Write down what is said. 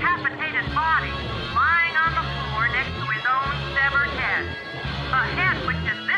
decapitated body lying on the floor next to his own severed head. A head which is